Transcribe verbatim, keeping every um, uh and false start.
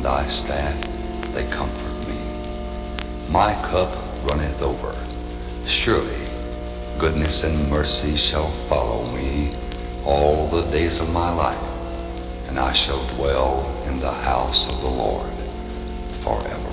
and thy staff, they comfort me. My cup runneth over. Surely goodness and mercy shall follow me all the days of my life, and I shall dwell in the house of the Lord forever.